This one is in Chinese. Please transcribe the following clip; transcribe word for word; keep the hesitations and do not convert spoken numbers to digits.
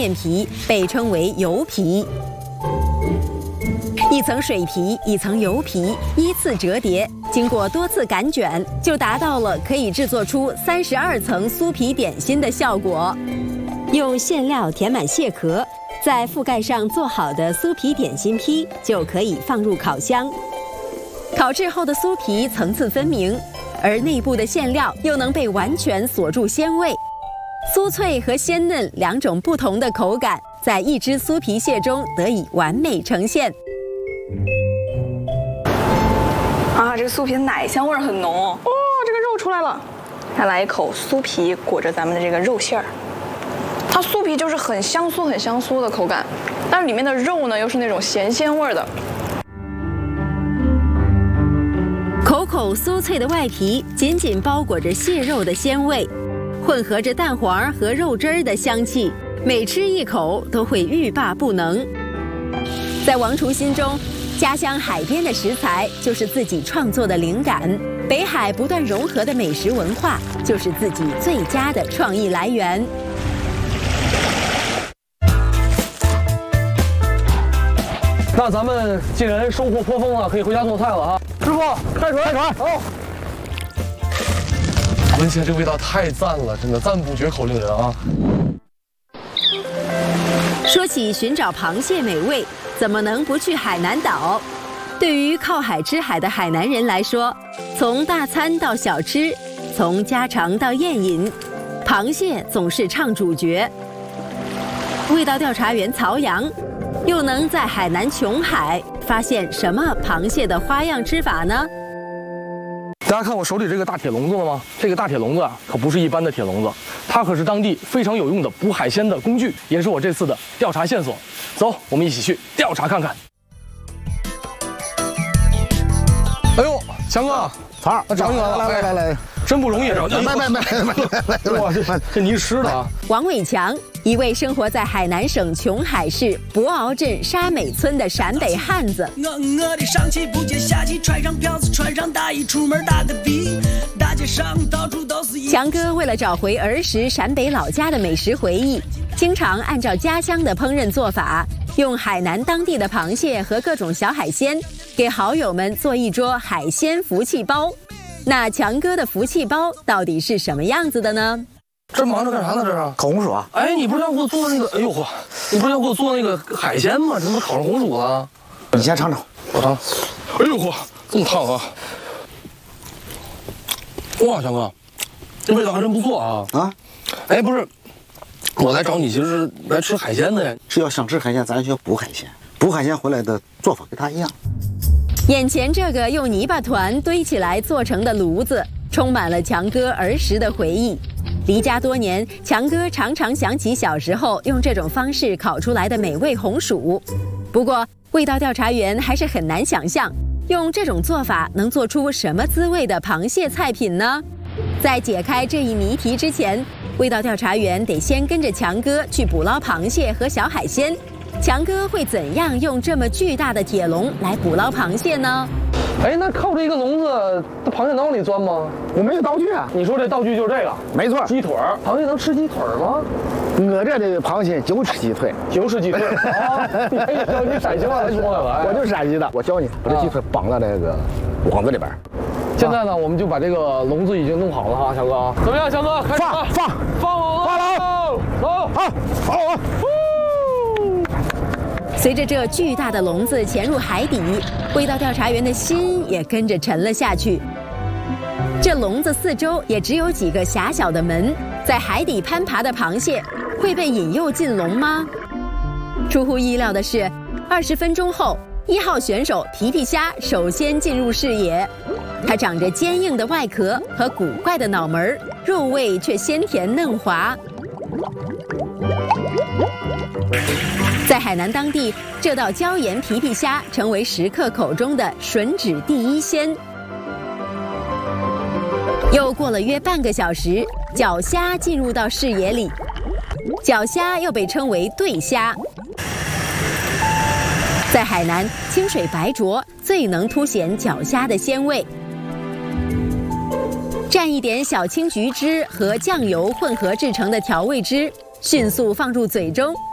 面皮被称为油皮。一层水皮，一层油皮，依次折叠，经过多次擀卷，就达到了可以制作出三十二层酥皮点心的效果。用馅料填满蟹壳，在覆盖上做好的酥皮点心坯就可以放入烤箱。烤制后的酥皮层次分明，而内部的馅料又能被完全锁住鲜味。酥脆和鲜嫩两种不同的口感，在一只酥皮蟹中得以完美呈现。 啊，这个酥皮的奶香味儿很浓哦。哦，这个肉出来了，再来一口酥皮裹着咱们的这个肉馅儿。它酥皮就是很香酥、很香酥的口感，但是里面的肉呢又是那种咸鲜味儿的。 口口酥脆的外皮紧紧包裹着蟹肉的鲜味，混合着蛋黄和肉汁儿的香气，每吃一口都会欲罢不能。在王厨心中，家乡海边的食材就是自己创作的灵感，北海不断融合的美食文化就是自己最佳的创意来源。 那咱们既然收获颇丰了，可以回家做菜了啊！师傅，开船，开船！好。闻起来这味道太赞了，真的赞不绝口，令人啊！ 说起寻找螃蟹美味，怎么能不去海南岛？对于靠海吃海的海南人来说，从大餐到小吃，从家常到宴饮，螃蟹总是唱主角。味道调查员曹阳又能在海南琼海发现什么螃蟹的花样吃法呢？ 大家看我手里这个大铁笼子了吗？这个大铁笼子啊，可不是一般的铁笼子，它可是当地非常有用的捕海鲜的工具，也是我这次的调查线索。走，我们一起去调查看看。哎呦，强哥， 曹儿， 找你来了， 来来来来， 真不容易，找来来来来来， 哇，这这泥湿的啊！ 王伟强，一位生活在海南省琼海市博鳌镇沙美村的陕北汉子。 我我的上气不接下气，穿上票子，穿上大衣，出门打个的，大街上到处都是。 强哥为了找回儿时陕北老家的美食回忆，经常按照家乡的烹饪做法，用海南当地的螃蟹和各种小海鲜，给好友们做一桌海鲜福气包。那强哥的福气包到底是什么样子的呢？ 这忙着干啥呢？这是烤红薯啊！ 哎，你不是要给我做那个？哎呦嚯，你不是要给我做那个海鲜吗？怎么烤上红薯了？ 你先尝尝， 我尝。哎呦嚯，这么烫啊！哇，强哥，这味道还真不错啊！ 啊， 哎，不是，我来找你其实是来吃海鲜的呀。 是要想吃海鲜，咱就要补海鲜，补海鲜回来的做法跟他一样。 眼前这个用泥巴团堆起来做成的炉子，充满了强哥儿时的回忆。离家多年，强哥常常想起小时候用这种方式烤出来的美味红薯。不过，味道调查员还是很难想象，用这种做法能做出什么滋味的螃蟹菜品呢？在解开这一谜题之前，味道调查员得先跟着强哥去捕捞螃蟹和小海鲜。强哥会怎样用这么巨大的铁笼来捕捞螃蟹呢？ 哎，那靠着一个笼子，这螃蟹能往里钻吗？ 我没有道具啊。 你说这道具就是这个？ 没错， 鸡腿儿。螃蟹能吃鸡腿儿吗？ 我这的螃蟹就吃鸡腿， 就吃鸡腿。啊，你你陕西话来说的， 我就陕西的。我教你，把这鸡腿绑到那个网子里边。 现在呢，我们就把这个笼子已经弄好了哈，强哥。怎么样，强哥？开始放放放网放了， 走， 好，好啊。 随着这巨大的笼子潜入海底，味道调查员的心也跟着沉了下去。这笼子四周也只有几个狭小的门，在海底攀爬的螃蟹会被引诱进笼吗？出乎意料的是，二十分钟后，一号选手皮皮虾首先进入视野。它长着坚硬的外壳和古怪的脑门，肉味却鲜甜嫩滑。在海南当地，这道椒盐皮皮虾成为食客口中的吮指第一鲜。又过了约半个小时，脚虾进入到视野里。脚虾又被称为对虾，在海南，清水白灼最能凸显脚虾的鲜味。蘸一点小青桔汁和酱油混合制成的调味汁，迅速放入嘴中。